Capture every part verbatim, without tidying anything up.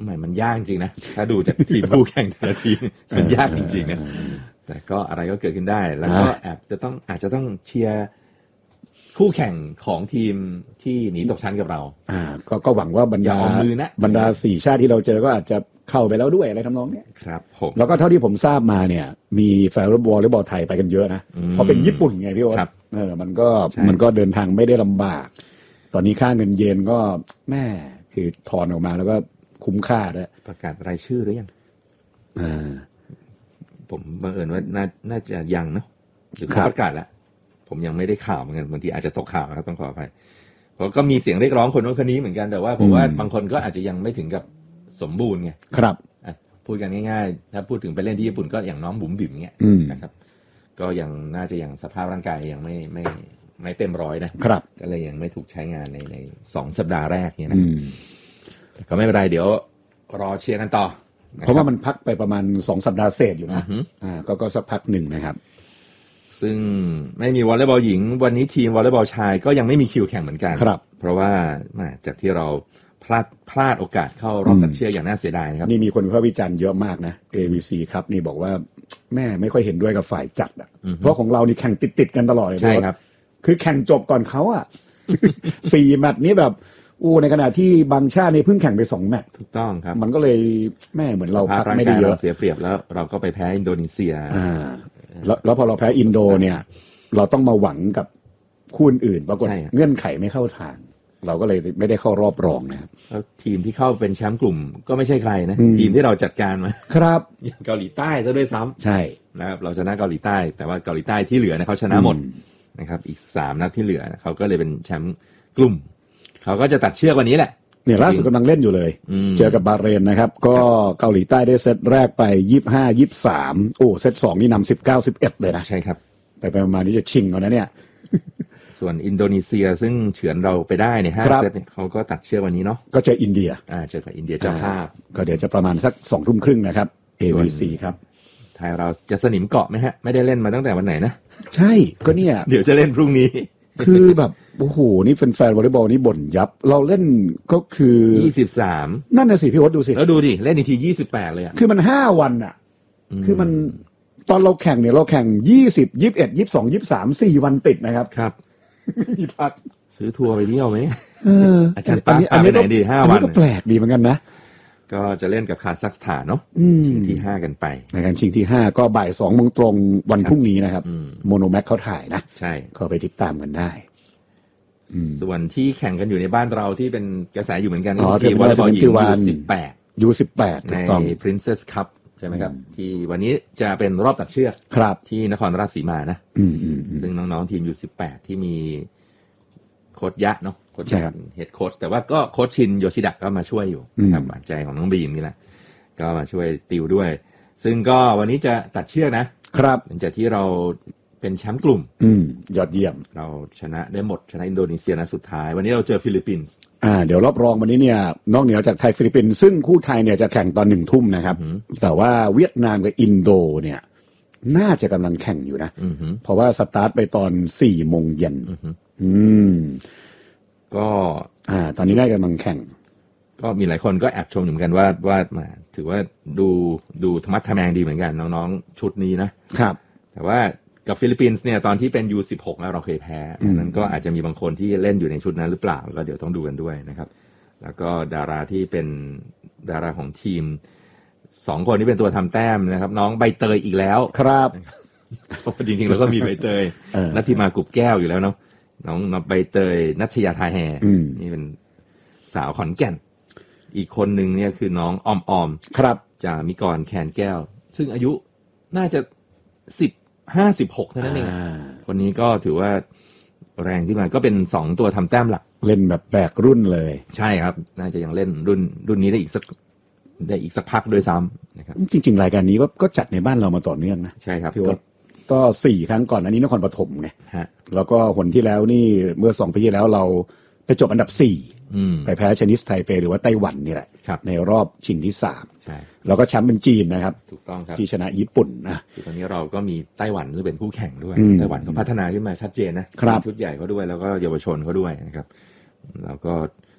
มันมันยากจริงนะถ้าดูจากทีมผู้แข่งแต่ละทีมมันยากจริงๆนะแต่ก็อะไรก็เกิดขึ้นได้แล้วก็แอบจะต้องอาจจะต้องเชียร์คู่แข่งของทีมที่หนีตกชั้นกับเราอ่าก็ก็หวังว่าบรรดาบรรดาสี่ชาติที่เราเจอก็อาจจะเข้าไปแล้วด้วยอะไรทำนองนี้ครับผมแล้วก็เท่าที่ผมทราบมาเนี่ยมีแฟนวอลเลย์บอลไทยไปกันเยอะนะเพราะเป็นญี่ปุ่นไงพี่โอ๊ตเออมันก็มันก็เดินทางไม่ได้ลำบากตอนนี้ค่าเงินเยนก็แม่คือถอนออกมาแล้วก็คุ้มค่าด้วยประกาศรายชื่อหรือยังอ่าผมบังเอิญว่าน่าน่าจะยังเนาะหรือเขาประกาศแล้วผมยังไม่ได้ข่าวเหมือนกันบางทีอาจจะตกข่าวนะครับต้องขออภัยเพราะก็มีเสียงเรียกร้องคนโน้นคนนี้เหมือนกันแต่ว่าผมว่าบางคนก็อาจจะยังไม่ถึงกับสมบูรณ์ไงครับพูดกันง่ายๆถ้าพูดถึงไปเล่นที่ญี่ปุ่นก็อย่างน้องบุ๋มบิ๋มเงี้ยนะครับก็ยังน่าจะยังสภาพร่างกายยังไม่ไม่ไม่เต็มร้อยนะครับก็เลยยังไม่ถูกใช้งานในในสองสัปดาห์แรกเนี่ยนะก็ไม่เป็นไรเดี๋ยวรอเชียร์กันต่อเพราะว่ามันพักไปประมาณสองสัปดาห์เศษอยู่นะอ่าก็ก็สักพักหนึ่งนะครับซึ่งไม่มีวอลเลย์บอลหญิงวันนี้ทีมวอลเลย์บอลชายก็ยังไม่มีคิวแข่งเหมือนกันครับเพราะว่าจากที่เราพลาดพลาดโอกาสเข้ารอบตัดเชือกอย่างน่าเสียดายนะครับนี่มีคนวิพากษ์วิจารณ์เยอะมากนะ เอ วี ซี ครับนี่บอกว่าแม่ไม่ค่อยเห็นด้วยกับฝ่ายจัดอ่ะเพราะของเรานี่แข่งติดๆกันตลอดเลยใช่ครับคือแข่งจบก่อนเขาอ่ะ สี่แมตช์นี้แบบอู้ในขณะที่บางชาตินี่เพิ่งแข่งไปสองแมตช์ถูกต้องครับมันก็เลยแม่เหมือนเราพักไม่ได้เยอะเสียเปรียบแล้วเราก็ไปแพ้อินโดนีเซียอ่าแล้วแล้วพอเราแพ้อินโดเนี่ยเราต้องมาหวังกับคู่อื่นปรากฏเงื่อนไขไม่เข้าทางเราก็เลยไม่ได้เข้ารอบรองนะครับแล้วทีมที่เข้าเป็นแชมป์กลุ่มก็ไม่ใช่ใครนะทีมที่เราจัดการมาครับอย่างเกาหลีใต้ซะด้วยซ้ำใช่นะครับเราชนะเกาหลีใต้แต่ว่าเกาหลีใต้ที่เหลือเนี่ยเขาชนะหมดนะครับอีกสามนัดที่เหลือเขาก็เลยเป็นแชมป์กลุ่มเขาก็จะตัดเชือกวันนี้แหละเนี่ยล่าสุดกำลังเล่นอยู่เลยเจอกับบาห์เรนนะครับก็เกาหลีใต้ได้เซตแรกไปยี่สิบห้า ยี่สิบสามโอ้เซตสองนี่นำสิบเก้า สิบเอ็ดเลยนะใช่ครับไปไปประมาณนี้จะชิงเอานะเนี่ยส่วนอินโดนีเซียซึ่งเฉือนเราไปได้เนี่ยห้าเซตเนี่ยเขาก็ตัดเชือกวันนี้เนาะก็เจออินเดียอ่าเจอกับอินเดียเจ้าภาพก็เดี๋ยวจะประมาณสักสองทุ่มครึ่งนะครับ เอ วี ซี ครับไทยเราจะสนิมเกาะไหมฮะไม่ได้เล่นมาตั้งแต่วันไหนนะใช่ก็เนี่ยเดี๋ยวจะเล่นพรุ่งนี้คือแบบโอ้โหนี่เป็นแฟนวอลเลย์บอลนี่บ่นยับเราเล่นก็คือยี่สิบสามนั่นน่ะสิพี่วศดูสิแล้วดูดิเล่นอีกทียี่สิบแปดเลยอ่ะคือมันห้าวันอ่ะคือมันตอนเราแข่งเนี่ยเราแข่งยี่สิบ ยี่สิบเอ็ด ยี่สิบสอง ยี่สิบสาม สี่วันติดนะครับครับไม่มีพักซื้อทัวร์ไปเที่ยวมั้ยเอออาจารย์ป้าพาไปไหนดีห้าวันอันนี้ก็แปลกดีเหมือนกันนะก็จะเล่นกับคาซัคสถานเนาะชิงที่ห้ากันไปในการชิงที่ห้าก็บ่ายสองโมงตรงวันพรุ่งนี้นะครับโมโนแม็กเขาถ่ายนะใช่ก็ไปติดตามกันได้ส่วนที่แข่งกันอยู่ในบ้านเราที่เป็นกระแสอยู่เหมือนกันก็คือวอลเลย์บอลหญิงยูสิบแปดยูสิบแปดใน Princess Cup ใช่ไหมครับที่วันนี้จะเป็นรอบตัดเชือกที่นครราชสีมานะซึ่งน้องๆทีมยูสิบแปดที่มีโค้ชยะเนาะโค้ชยะเฮดโค้ชแต่ว่าก็โค้ชชินโยชิดะก็มาช่วยอยู่นะครับหวานใจของน้องบีมนี่แหละก็มาช่วยติวด้วยซึ่งก็วันนี้จะตัดเชือกนะครับหลังจากที่เราเป็นแชมป์กลุ่มอืมยอดเยี่ยมเราชนะได้หมดชนะอินโดนีเซียนะสุดท้ายวันนี้เราเจอฟิลิปปินส์อ่าเดี๋ยวรอบรองวันนี้เนี่ยนอกเหนือจากไทยฟิลิปปินส์ซึ่งคู่ไทยเนี่ยจะแข่งตอนหนึ่งทุ่มนะครับแต่ว่าเวียดนามกับอินโดเนี่ยน่าจะกำลังแข่งอยู่นะเพราะว่าสตาร์ทไปตอนสี่โมงเย็นอืมก็อ่าตอนนี้ได้กำลังแข่งก็มีหลายคนก็แอบชมอยู่เหมือนกันว่าว่ามาถือว่าดูดูธรรมะทแมงดีเหมือนกันน้องๆชุดนี้นะครับแต่ว่ากับฟิลิปปินส์เนี่ยตอนที่เป็น ยู สิบหก แล้วเราเคยแพ้นั้นก็อาจจะมีบางคนที่เล่นอยู่ในชุดนั้นหรือเปล่าก็เดี๋ยวต้องดูกันด้วยนะครับแล้วก็ดาราที่เป็นดาราของทีมสองคนที่เป็นตัวทำแต้มนะครับน้องใบเตยอีกแล้วครับจริงๆแล้วก็มีใบเตยนัทธิมากุบแก้วอยู่แล้วเนาะน้องใบเตยนัชยาทาแฮนี่เป็นสาวขอนแก่นอีกคนนึงเนี่ยคือน้องออมออมครับจามิกรแคนแก้วซึ่งอายุน่าจะสิบห้าสิบหกเท่านั้นเองคนนี้ก็ถือว่าแรงขึ้นมาก็เป็นสองตัวทำแต้มหลักเล่นแบบแบกรุ่นเลยใช่ครับน่าจะยังเล่นรุ่นรุ่นนี้ได้อีกสักได้อีกสักพักด้วยซ้ำนะครับจริงๆรายการนี้ก็ก็จัดในบ้านเรามาต่อเนื่องนะใช่ครับก็สี่ครั้งก่อนอันนี้นครปฐมไงแล้วก็หนที่แล้วนี่เมื่อสองปีที่แล้วเราไปจบอันดับสี่ไปแพ้ชนิสไทเปหรือว่าไต้หวันนี่แหละในรอบชิงที่สามใช่แล้วก็แชมป์เป็นจีนนะครับถูกต้องครับที่ชนะญี่ปุ่นนะคือตอนนี้เราก็มีไต้หวันซึ่งเป็นคู่แข่งด้วยไต้หวันเขาพัฒนาขึ้นมาชัดเจนนะชุดใหญ่เขาด้วยแล้วก็เยาวชนเขาด้วยนะครับแล้วก็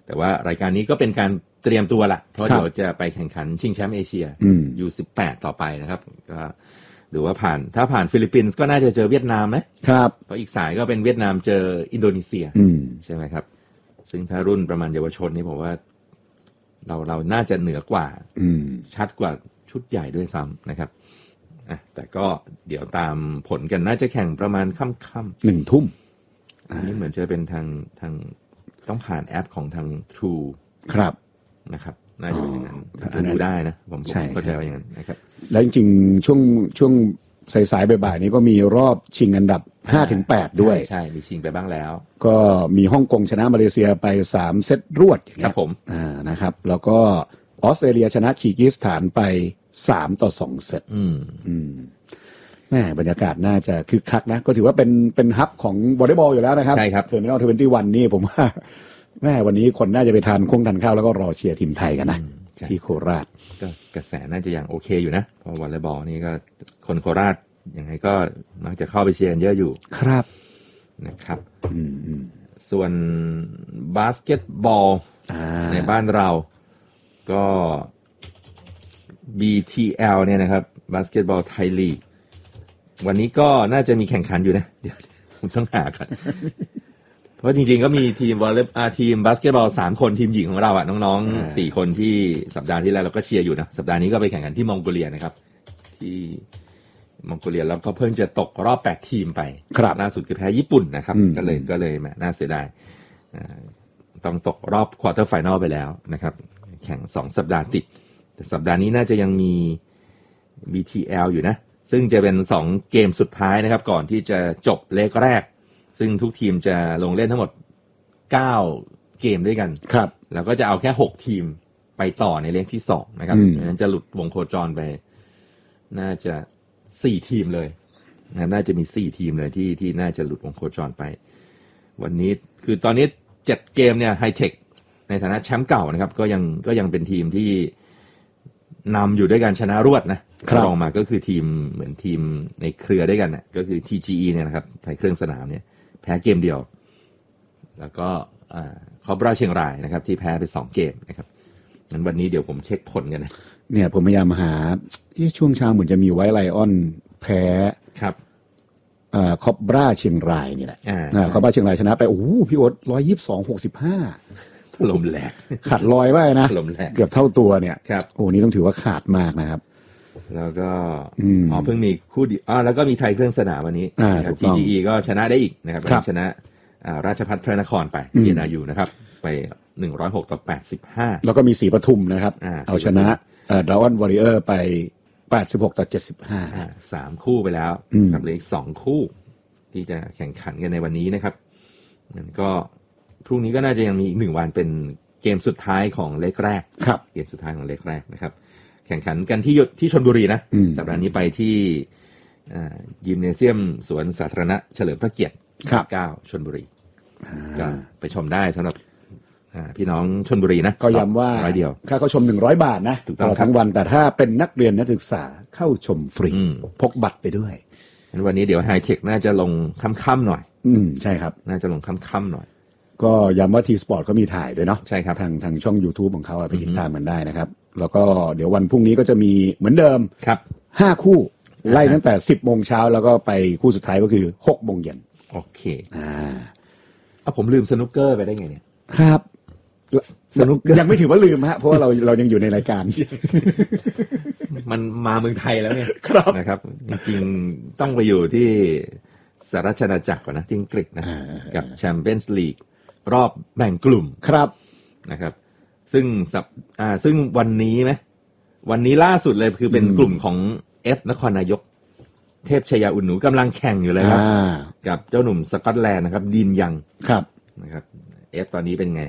แต่ว่ารายการนี้ก็เป็นการเตรียมตัวละเพราะเดี๋ยวจะไปแข่งขันชิงแชมป์เอเชีย ยู สิบแปด ต่อไปนะครับก็ดูว่าผ่านถ้าผ่านฟิลิปปินส์ก็น่าจะเจอเวียดนามไหมครับเพราะอีกสายก็เป็นเวียดนามเจออินโดนีเซียใช่ไหมครับซึ่งถ้ารุ่นประมาณเยาวชนนี่ผมว่าเราเราน่าจะเหนือกว่าชัดกว่าชุดใหญ่ด้วยซ้ำนะครับอ่ะแต่ก็เดี๋ยวตามผลกันน่าจะแข่งประมาณค่ำๆหนึ่งทุ่มอันนี้เหมือนจะเป็นทางทางต้องผ่านแอปของทาง True ครับนะครับน่าจะเป็นอย่างนั้นดูได้นะผมเข้าใจว่าอย่างนั้นนะครับแล้วจริงๆช่วงช่วงสายๆบ่ายๆนี้ก็มีรอบชิงอันดับ ห้าถึงแปด ด้วยใช่มีชิงไปบ้างแล้วก็มีฮ่องกงชนะมาเลเซียไปสามเซตรวดครับผมอ่านะครับแล้วก็ออสเตรเลียชนะคีร์กิสถานไปสามต่อสองเซตอืมอืมแม่บรรยากาศน่าจะคึกคักนะก็ถือว่าเป็นเป็นฮับของวอลเลย์บอลอยู่แล้วนะครับใช่ครับเทอร์มินอลยี่สิบเอ็ดนี่ผมว่าแม่วันนี้คนน่าจะไปทานคงทานข้าวแล้วก็รอเชียร์ทีมไทยกันนะที่โคราชก็กระแสน่าจะยังโอเคอยู่นะเพราะวอลเลย์บอลนี่ก็คนโคราชยังไงก็มักจะเข้าไปเชียร์เยอะอยู่ครับนะครับส่วนบาสเกตบอลในบ้านเราก็ บี ที แอล เนี่ยนะครับบาสเกตบอลไทยลีกวันนี้ก็น่าจะมีแข่งขันอยู่นะเดี๋ยวผมต้องหาก่อนเพราะจริงๆก็มีทีมวอลเลย์บอลทีมบาสเกตบอลสามคนทีมหญิงของเราอ่ะน้องๆสี่คนที่สัปดาห์ที่แล้วเราก็เชียร์อยู่นะสัปดาห์นี้ก็ไปแข่งกันที่มองโกเลียนะครับที่มองโกเลียแล้วก็เพิ่งจะตกรอบแปดทีมไปล่าสุดคือแพ้ญี่ปุ่นนะครับก็เลยก็เลยน่าเสียดายต้องตกรอบควอเตอร์ไฟนอลไปแล้วนะครับแข่งสองสัปดาห์ติดแต่สัปดาห์นี้น่าจะยังมี บี ที แอล อยู่นะซึ่งจะเป็นสองเกมสุดท้ายนะครับก่อนที่จะจบเลกแรกซึ่งทุกทีมจะลงเล่นทั้งหมดเก้าเกมด้วยกันครับแล้วก็จะเอาแค่หกทีมไปต่อในเลกที่สองนะครับเพราะฉะนั้นจะหลุดวงโคจรไปน่าจะสี่ทีมเลยนะน่าจะมีสี่ทีมเลยที่ที่น่าจะหลุดวงโคจรไปวันนี้คือตอนนี้เจ็ดเกมเนี่ยไฮเทคในฐานะแชมป์เก่านะครับก็ยังก็ยังเป็นทีมที่นำอยู่ด้วยการชนะรวดนะรองมาก็คือทีมเหมือนทีมในเครือด้วยกันนะก็คือ ที จี อี เนี่ยนะครับไทยเครื่องสนามเนี่ยแพ้เกมเดียวแล้วก็คอบราเชียงรายนะครับที่แพ้ไปสองเกมนะครับงั้นวันนี้เดี๋ยวผมเช็คผลกันนะเนี่ยผมพยายามหาช่วงเช้าเหมือนจะมีไว้ไลออนแพ้ครับคอบราเชียงรายนี่แหละคอบราเชียงรายชนะไปโอ้โหพี่โอ๊ตร้อยยี่สิบสองหกสิบห้าลมแหลกขาดลอยไว้นะเกือบเท่าตัวเนี่ยครับโอ้นี่ต้องถือว่าขาดมากนะครับแล้วก็อ๋อเพิ่งมีคู่ดีอ๋อแล้วก็มีไทยเครื่องสนามวันนี้ ที จี อี ก็ชนะได้อีกนะครับชนะราชภัฏพระนครไปเยนายูนะครับไปหนึ่งร้อยหกต่อแปดสิบห้าแล้วก็มีศรีปทุมนะครับเอาชนะดราก้อนวอริเออร์ไปแปดสิบหกต่อเจ็ดสิบห้าสามคู่ไปแล้วกับเหลืออีกสองคู่ที่จะแข่งขันกันในวันนี้นะครับงั้นก็พรุ่งนี้ก็น่าจะยังมีอีกหนึ่งวันเป็นเกมสุดท้ายของเลกแรกเกมสุดท้ายของเลกแรกนะครับแข่งขันกันที่ที่ชลบุรีนะสัปดาห์นี้ไปที่ยิมเนเซียมสวนสาธารณะเฉลิมพระเกียรติเก้าชลบุรีก็ไปชมได้สำหรับพี่น้องชลบุรีนะก็ย้ำว่าร้อยเดียวค่าเข้าชมหนึ่งร้อยบาทนะถูกต้องทั้งวันแต่ถ้าเป็นนักเรียนนักศึกษาเข้าชมฟรีพกบัตรไปด้วยวันนี้เดี๋ยวไฮเทคน่าจะลงค่ำๆหน่อยอืมใช่ครับน่าจะลงค่ำๆหน่อยก็ย้ำว่าทีสปอร์ตก็มีถ่ายด้วยเนาะใช่ครับทางทางช่อง YouTube ของเขาไปติดตามกันได้นะครับแล้วก็เดี๋ยววันพรุ่งนี้ก็จะมีเหมือนเดิมครับห้าคู่ไล่ตั้งแต่สิบโมงเช้าแล้วก็ไปคู่สุดท้ายก็คือหกโมงเย็นโอเคอ่าเอาผมลืมสนุกเกอร์ไปได้ไงเนี่ยครับสนุกยังไม่ถือว่าลืมฮะเพราะว่าเราเรายังอยู่ในรายการมันมาเมืองไทยแล้วเนี่ยครับนะครับจริงๆต้องไปอยู่ที่สหราชอาณาจักรก่อนนะที่อังกฤษนะกับแชมเปี้ยนส์ลีกรอบแบ่งกลุ่มครับนะครับซึ่งสัปอ่าซึ่งวันนี้ไหมวันนี้ล่าสุดเลยคือเป็นกลุ่มของ F นครนายกเทพชยาอุ่นหนูกำลังแข่งอยู่เลยครับกับเจ้าหนุ่มสกอตแลนด์นะครับดินยังครับนะครับ F ตอนนี้เป็นไง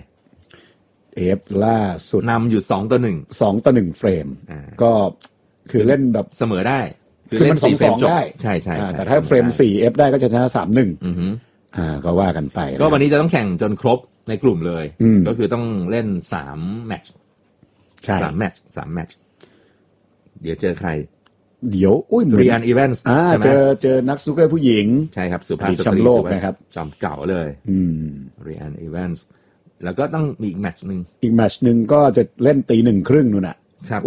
F ล่าสุดนำอยู่สองต่อหนึ่งสองต่อหนึ่งเฟรมก็คือเล่นแบบเสมอได้คือเล่นสี่เฟรมจบใช่ใช่แต่ถ้าเฟรมสี่ F ได้ก็จะชนะสามหนึ่งอ่าก็ว่ากันไปก็วันนี้จะต้องแข่งจนครบในกลุ่มเลยก็คือต้องเล่นสามแมตช์สามแมตช์สามแมตช์เดี๋ยวเจอใครเดี๋ยวอุ้ยเรียนอีเวนส์ใช่ไหมเจอเจอนักสนุกเกอร์ผู้หญิงใช่ครับสุภาพสตรีแชมป์โลกนะครับจอมเก่าเลยเรียนอีเวนส์แล้วก็ต้องมีอีกแมตช์นึงอีกแมตช์นึงก็จะเล่นตีหนึ่งครึ่งนู่นน่ะครับ